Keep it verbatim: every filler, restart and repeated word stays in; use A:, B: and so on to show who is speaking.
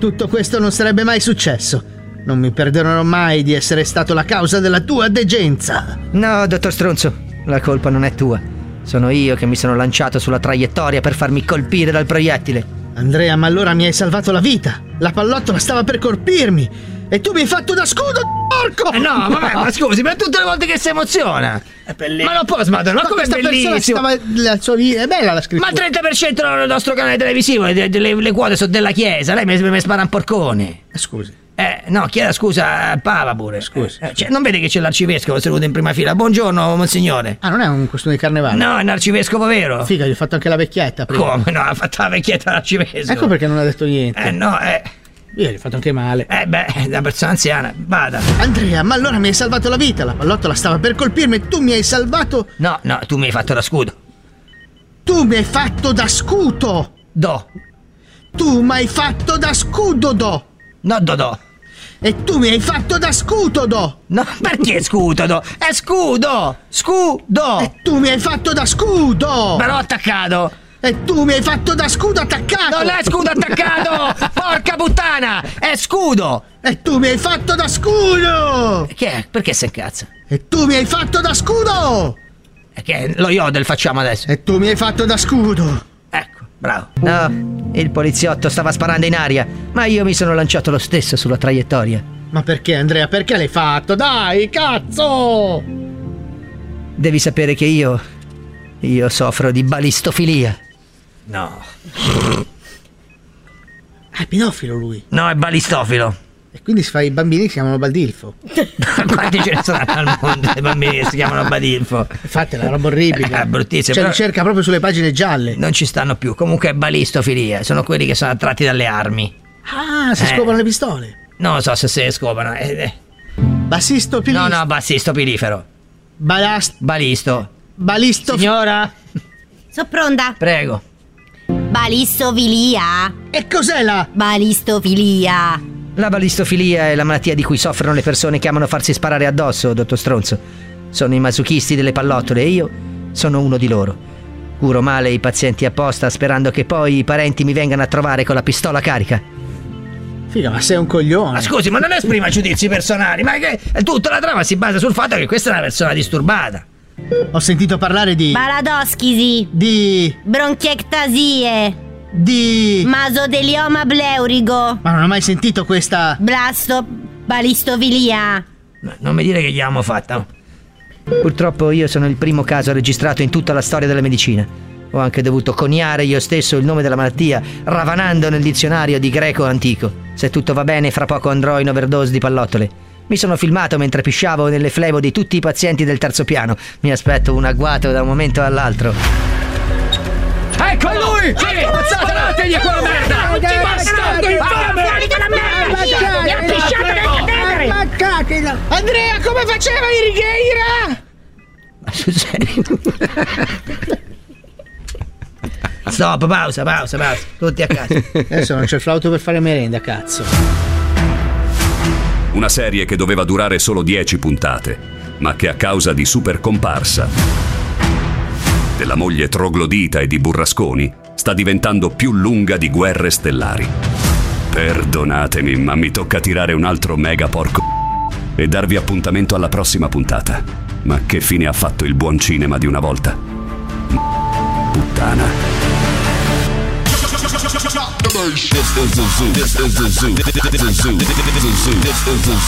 A: tutto questo non sarebbe mai successo. Non mi perdonerò mai di essere stato la causa della tua degenza.
B: No, dottor Stronzo, la colpa non è tua. Sono io che mi sono lanciato sulla traiettoria per farmi colpire dal proiettile.
A: Andrea, ma allora mi hai salvato la vita. La pallottola stava per colpirmi e tu mi hai fatto da scudo, porco!
C: Eh no, vabbè, ma scusi, ma tutte le volte che si emoziona.
A: È bellissimo.
C: Ma non può smadonnare, ma come è bellissimo.
A: Stava, la sua vita, è bella la scrittura.
C: Ma il trenta per cento del nostro canale televisivo, le, le, le quote sono della chiesa. Lei mi, mi spara un porcone.
A: Scusi.
C: Eh, no, chieda scusa a Papa pure.
A: Scusi.
C: Eh, cioè, non vede che c'è l'arcivescovo seduto in prima fila? Buongiorno, monsignore.
A: Ah, non è un costume di carnevale?
C: No, è un arcivescovo vero.
A: Figa, gli ho fatto anche la vecchietta prima.
C: Come no? Ha fatto la vecchietta l'arcivescovo.
A: Ecco perché non ha detto niente.
C: Eh, no, eh.
A: Io gli ho fatto anche male.
C: Eh, beh, è una persona anziana. Vada.
A: Andrea, ma allora mi hai salvato la vita. La pallottola stava per colpirmi e tu mi hai salvato.
C: No, no, tu mi hai fatto da scudo.
A: Tu mi hai fatto da scudo.
C: Do.
A: Tu mi hai fatto da scudo, do.
C: No, do, do.
A: E tu mi hai fatto da scudo, do.
C: No, perché scudo, do? È scudo! Scudo!
A: E tu mi hai fatto da scudo.
C: Però attaccato.
A: E tu mi hai fatto da scudo attaccato.
C: Non è scudo attaccato! Porca puttana! È scudo!
A: E tu mi hai fatto da scudo.
C: Che è? Perché si incazza?
A: E tu mi hai fatto da scudo.
C: E che lo yodel facciamo adesso?
A: E tu mi hai fatto da scudo.
C: Ecco, bravo.
B: No, il poliziotto stava sparando in aria, ma io mi sono lanciato lo stesso sulla traiettoria.
A: Ma perché, Andrea? Perché l'hai fatto? Dai, cazzo!
B: Devi sapere che io... Io soffro di balistofilia.
C: No.
A: È pedofilo lui.
C: No, è balistofilo.
A: E quindi si fa i bambini che si chiamano Baldilfo.
C: Quanti ce ne saranno al mondo dei bambini che si chiamano Badilfo?
A: Infatti è una roba orribile.
C: È bruttissimo.
A: Cioè
C: però
A: li cerca proprio sulle pagine gialle.
C: non ci stanno più. Comunque è balistofilia. Sono quelli che sono attratti dalle armi.
A: Ah, si
C: Eh.
A: scopano le pistole.
C: Non so se se scopano. Eh, eh.
A: Bassisto pilista.
C: No, no, bassisto pilifero.
A: Balast.
C: Balisto.
A: Balisto.
C: Signora,
D: Sono pronta.
C: prego.
D: Balistofilia.
A: E cos'è la?
D: Balistofilia.
B: La balistofilia è la malattia di cui soffrono le persone che amano farsi sparare addosso, dottor Stronzo. Sono i masochisti delle pallottole e io sono uno di loro. Curo male i pazienti apposta sperando che poi i parenti mi vengano a trovare con la pistola carica.
A: Figa, ma sei un coglione.
C: Ma scusi, ma non esprima giudizi personali. Ma che tutta la trama si basa sul fatto che questa è una persona disturbata.
A: Ho sentito parlare di.
D: Baladoschisi.
A: Di.
D: Bronchiectasie.
A: Di.
D: Masodelioma pleurico.
A: Ma non ho mai sentito questa.
D: Blasto. Balistofilia.
C: No, non mi dire che gli abbiamo fatta.
B: Purtroppo io sono il primo caso registrato in tutta la storia della medicina. Ho anche dovuto coniare io stesso il nome della malattia, ravanando nel dizionario di greco antico. Se tutto va bene, fra poco andrò in overdose di pallottole. Mi sono filmato mentre pisciavo nelle flebo di tutti i pazienti del terzo piano. Mi aspetto un agguato da un momento all'altro.
C: Ecco lui! Sì, ammazzateli quella merda!
D: Ti bastardo infame! Fuori dalla merda! Mi ha pisciato nel cadavere!
A: Andrea, come faceva Irigheira?
C: Ma sul serio? Stop, pausa, pausa, pausa. Tutti a casa.
A: Adesso non c'è il flauto per fare merenda, cazzo.
E: Una serie che doveva durare solo dieci puntate, ma che a causa di super comparsa della moglie troglodita e di burrasconi sta diventando più lunga di Guerre Stellari. Perdonatemi, ma mi tocca tirare un altro mega porco e darvi appuntamento alla prossima puntata. Ma che fine ha fatto il buon cinema di una volta? Puttana. This is a zoo. This is a zoo. This is a zoo. This is a zoo. This is a zoo.